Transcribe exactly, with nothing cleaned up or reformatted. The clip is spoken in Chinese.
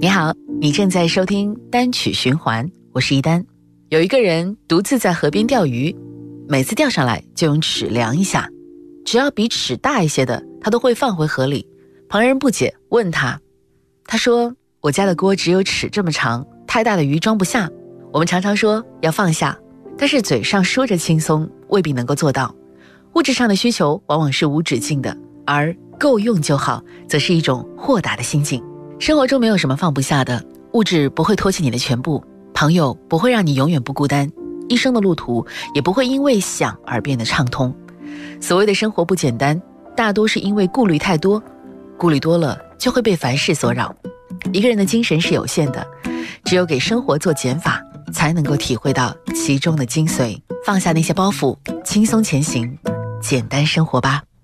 你好，你正在收听单曲循环，我是一丹。有一个人独自在河边钓鱼，每次钓上来就用尺量一下，只要比尺大一些的，他都会放回河里。旁人不解，问他，他说，我家的锅只有尺这么长，太大的鱼装不下。我们常常说要放下，但是嘴上说着轻松，未必能够做到。物质上的需求往往是无止境的，而够用就好，则是一种豁达的心境。生活中没有什么放不下的，物质不会拖起你的全部，朋友不会让你永远不孤单，一生的路途也不会因为想而变得畅通。所谓的生活不简单，大多是因为顾虑太多，顾虑多了就会被凡事所扰。一个人的精神是有限的，只有给生活做减法，才能够体会到其中的精髓。放下那些包袱，轻松前行，简单生活吧。